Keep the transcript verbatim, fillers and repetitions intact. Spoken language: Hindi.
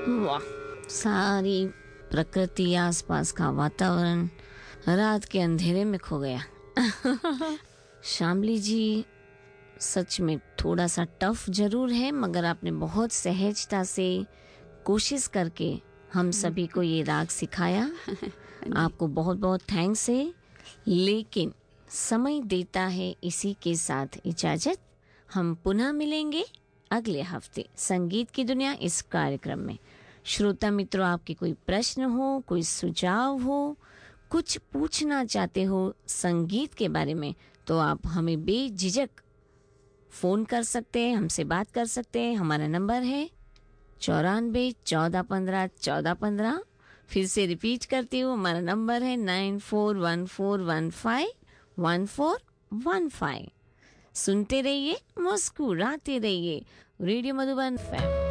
वाह, सारी प्रकृति, आसपास का वातावरण रात के अंधेरे में खो गया। शामली जी, सच में थोड़ा सा टफ जरूर है, मगर आपने बहुत सहजता से कोशिश करके हम सभी को ये राग सिखाया। आपको बहुत बहुत थैंक्स है। लेकिन समय देता है इसी के साथ इजाजत। हम पुनः मिलेंगे अगले हफ्ते संगीत की दुनिया इस कार्यक्रम में। श्रोता मित्रों, आपके कोई प्रश्न हो, कोई सुझाव हो, कुछ पूछना चाहते हो संगीत के बारे में, तो आप हमें बेझिझक फोन कर सकते हैं, हमसे बात कर सकते हैं। हमारा नंबर है चौरानवे चौदह पंद्रह चौदह पंद्रह। फिर से रिपीट करती हूँ, हमारा नंबर है nine four one four one five one four one five. सुनते रहिए, मुस्कुराते रहिए। Radio Madhuban F M.